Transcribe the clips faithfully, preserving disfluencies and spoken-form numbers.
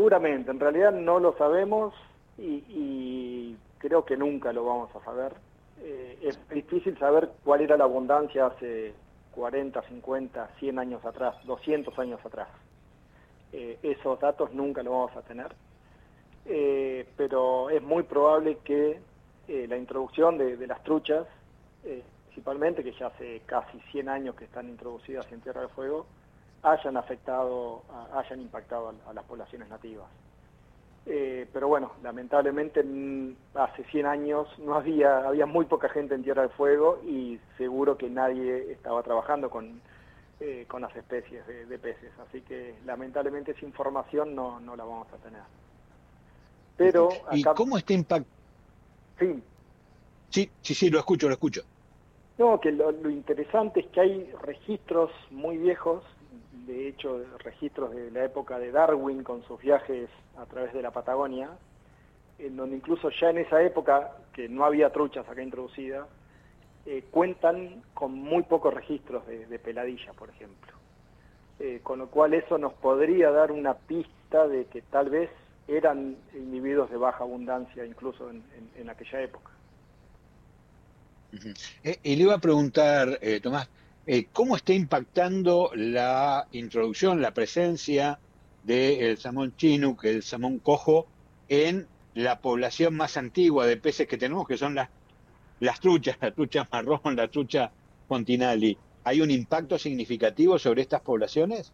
Seguramente, en realidad no lo sabemos y, y creo que nunca lo vamos a saber. Eh, es difícil saber cuál era la abundancia hace cuarenta, cincuenta, cien años atrás, doscientos años atrás. Eh, esos datos nunca los vamos a tener, eh, pero es muy probable que eh, la introducción de, de las truchas, eh, principalmente, que ya hace casi cien años que están introducidas en Tierra del Fuego, hayan afectado, a, hayan impactado a, a las poblaciones nativas. Eh, pero bueno, lamentablemente hace cien años no había, había muy poca gente en Tierra del Fuego y seguro que nadie estaba trabajando con, eh, con las especies de, de peces, así que lamentablemente esa información no, no la vamos a tener. Pero ¿Y acá... cómo está impactando? Sí, Sí, sí, sí, lo escucho, lo escucho. no, que lo, lo interesante es que hay registros muy viejos, de hecho registros de la época de Darwin con sus viajes a través de la Patagonia, en donde incluso ya en esa época, que no había truchas acá introducidas, eh, cuentan con muy pocos registros de, de peladilla, por ejemplo. Eh, con lo cual eso nos podría dar una pista de que tal vez eran individuos de baja abundancia incluso en, en, en aquella época. Uh-huh. Eh, y le iba a preguntar, eh, Tomás, eh, ¿cómo está impactando la introducción, la presencia del salmón chinook, el salmón cojo, en la población más antigua de peces que tenemos, que son las, las truchas, la trucha marrón, la trucha fontinali? ¿Hay un impacto significativo sobre estas poblaciones?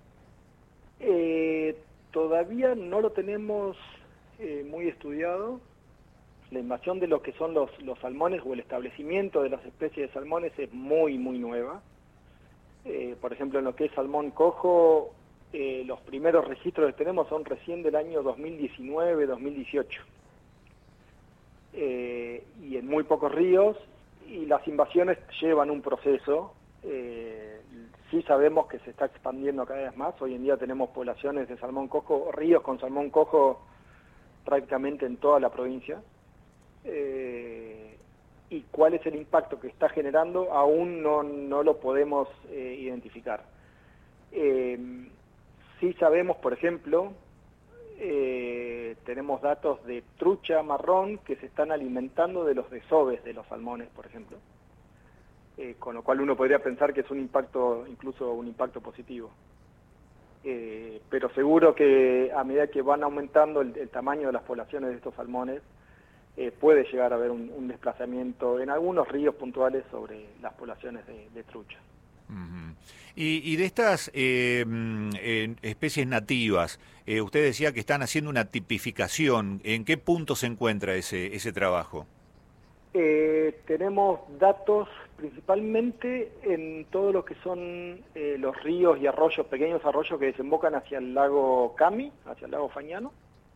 Eh, todavía no lo tenemos eh, muy estudiado. La invasión de lo que son los, los salmones o el establecimiento de las especies de salmones es muy, muy nueva. Eh, por ejemplo, en lo que es salmón cojo, eh, los primeros registros que tenemos son recién del año dos mil diecinueve, dos mil dieciocho. Eh, y en muy pocos ríos, y las invasiones llevan un proceso. Eh, sí sabemos que se está expandiendo cada vez más. Hoy en día tenemos poblaciones de salmón cojo, ríos con salmón cojo prácticamente en toda la provincia. Eh, y cuál es el impacto que está generando aún no, no lo podemos eh, identificar. Eh, sí sabemos, por ejemplo, eh, tenemos datos de trucha marrón que se están alimentando de los desoves de los salmones, por ejemplo, eh, con lo cual uno podría pensar que es un impacto, incluso un impacto positivo. Eh, pero seguro que a medida que van aumentando el, el tamaño de las poblaciones de estos salmones, Eh, puede llegar a haber un, un desplazamiento en algunos ríos puntuales sobre las poblaciones de, de trucha. Uh-huh. Y, y de estas eh, eh, especies nativas, eh, usted decía que están haciendo una tipificación. ¿En qué punto se encuentra ese, ese trabajo? Eh, tenemos datos principalmente en todo lo que son eh, los ríos y arroyos, pequeños arroyos que desembocan hacia el lago Cami, hacia el lago Fañano.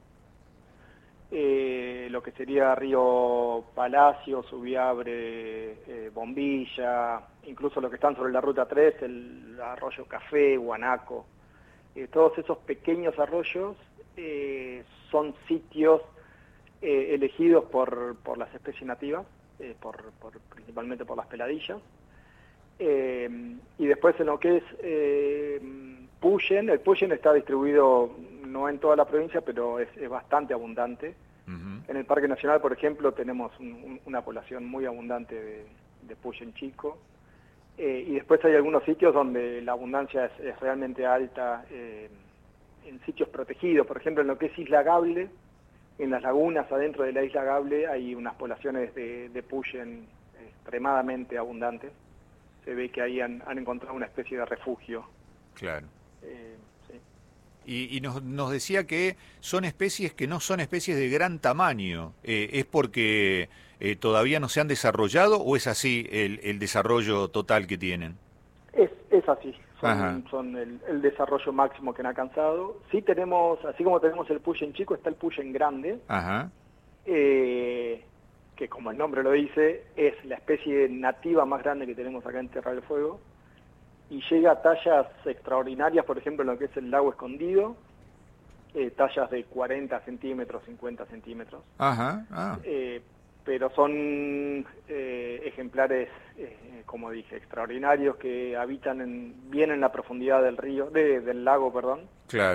Eh, lo que sería Río Palacio, Subiabre, eh, Bombilla, incluso lo que están sobre la Ruta tres, el arroyo Café, Guanaco. Eh, todos esos pequeños arroyos eh, son sitios eh, elegidos por, por las especies nativas, eh, por, por, principalmente por las peladillas. Eh, y después en lo que es eh, Puyen, el Puyen está distribuido no en toda la provincia, pero es, es bastante abundante. Uh-huh. En el Parque Nacional, por ejemplo, tenemos un, un, una población muy abundante de, de Puyen chico. Eh, y después hay algunos sitios donde la abundancia es, es realmente alta, eh, en sitios protegidos. Por ejemplo, en lo que es Isla Gable, en las lagunas adentro de la Isla Gable hay unas poblaciones de, de Puyen extremadamente abundantes. Se ve que ahí han, han encontrado una especie de refugio. Claro. Eh, sí. Y, y nos, nos decía que son especies que no son especies de gran tamaño. Eh, ¿Es porque eh, todavía no se han desarrollado o es así el, el desarrollo total que tienen? Es, es así, son, son el, el desarrollo máximo que han alcanzado. Sí tenemos, así como tenemos el Puyen chico, está el Puyen grande. Ajá. Eh, que como el nombre lo dice, es la especie nativa más grande que tenemos acá en Tierra del Fuego, y llega a tallas extraordinarias, por ejemplo, en lo que es el lago Escondido, eh, tallas de cuarenta centímetros, cincuenta centímetros. Ajá. Ah. Eh, pero son eh, ejemplares, eh, como dije, extraordinarios, que habitan en, bien en la profundidad del río, de, del lago, perdón. Claro.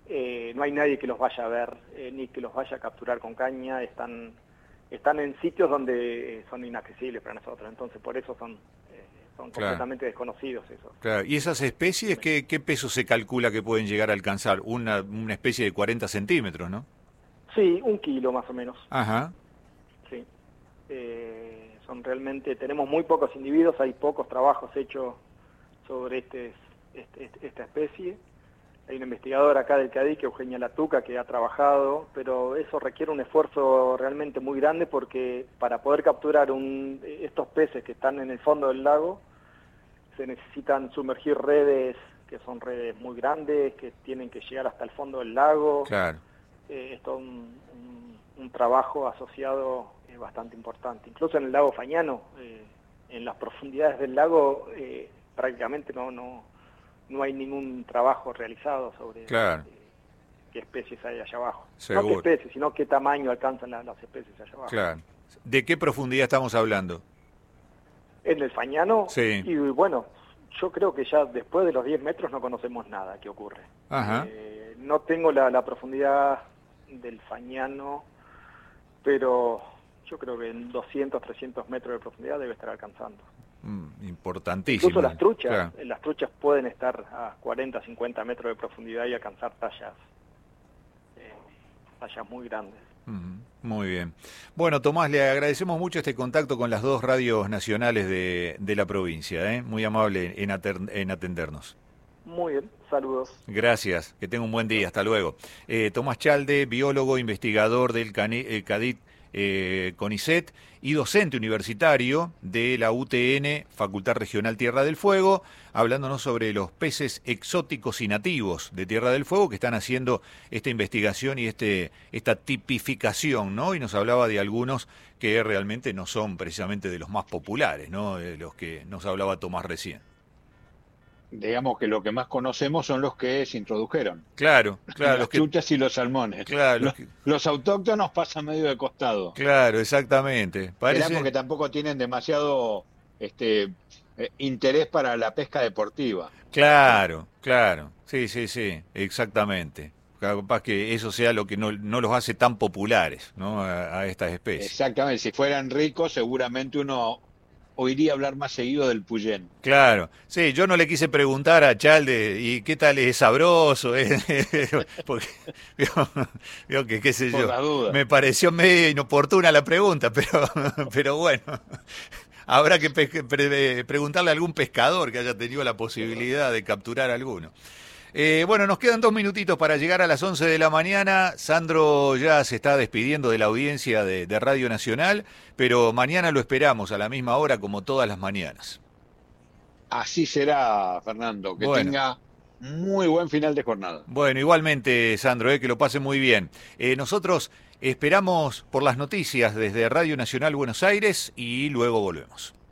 eh, no hay nadie que los vaya a ver, eh, ni que los vaya a capturar con caña, están, están en sitios donde son inaccesibles para nosotros, entonces por eso son, eh, son Claro. completamente desconocidos esos. Claro. ¿Y esas especies qué, qué peso se calcula que pueden llegar a alcanzar? Una, una especie de cuarenta centímetros, ¿no? Sí, un kilo más o menos. Ajá. Sí. Eh, son realmente, tenemos muy pocos individuos, hay pocos trabajos hechos sobre este, este, esta especie. Hay una investigadora acá del CADIC, Eugenia Latuca, que ha trabajado, pero eso requiere un esfuerzo realmente muy grande porque para poder capturar un, estos peces que están en el fondo del lago, se necesitan sumergir redes que son redes muy grandes, que tienen que llegar hasta el fondo del lago. Claro. Eh, es todo un, un, un trabajo asociado eh, bastante importante. Incluso en el lago Fañano, eh, en las profundidades del lago, eh, prácticamente no, no, no hay ningún trabajo realizado sobre Claro. eh, qué especies hay allá abajo. Seguro. No qué especies, sino qué tamaño alcanzan la, las especies allá abajo. Claro. ¿De qué profundidad estamos hablando? En el Fañano, Sí. y bueno, yo creo que ya después de los diez metros no conocemos nada que ocurre. Ajá. Eh, no tengo la, la profundidad del Fañano, pero yo creo que en doscientos, trescientos metros de profundidad debe estar alcanzando. Mm, importantísimo. Incluso las truchas, Claro. eh, las truchas pueden estar a cuarenta, cincuenta metros de profundidad y alcanzar tallas, eh, tallas muy grandes. Ujú, muy bien. Bueno, Tomás, le agradecemos mucho este contacto con las dos radios nacionales de, de la provincia, ¿eh? Muy amable en, ater- en atendernos. Muy bien, saludos. Gracias, que tenga un buen día, hasta luego. Eh, Tomás Chalde, biólogo, investigador del Cani- eh, CADIT eh, CONICET y docente universitario de la U T N, Facultad Regional Tierra del Fuego, hablándonos sobre los peces exóticos y nativos de Tierra del Fuego que están haciendo esta investigación y este esta tipificación, ¿no? Y nos hablaba de algunos que realmente no son precisamente de los más populares, ¿no? De los que nos hablaba Tomás recién. Digamos que lo que más conocemos son los que se introdujeron. Claro, claro, Las los que truchas y los salmones. Claro, los, los que- los autóctonos pasan medio de costado. Claro, exactamente. Será Parece porque tampoco tienen demasiado este eh, interés para la pesca deportiva. Claro, claro. Sí, sí, sí, exactamente. Capaz que eso sea lo que no, no los hace tan populares, ¿no? A, a estas especies. Exactamente, si fueran ricos seguramente uno oiría hablar más seguido del Puyén. Claro, sí, yo no le quise preguntar a Chalde, ¿y qué tal es sabroso? eh? Porque, vio, vio que qué sé Por yo, las dudas. me pareció medio inoportuna la pregunta, pero, pero bueno, habrá que pe- pre- preguntarle a algún pescador que haya tenido la posibilidad de capturar alguno. Eh, bueno, nos quedan dos minutitos para llegar a las once de la mañana. Sandro ya se está despidiendo de la audiencia de, de Radio Nacional, pero mañana lo esperamos a la misma hora como todas las mañanas. Así será, Fernando, que Bueno. tenga muy buen final de jornada. Bueno, igualmente, Sandro, eh, que lo pase muy bien. Eh, nosotros esperamos por las noticias desde Radio Nacional Buenos Aires y luego volvemos.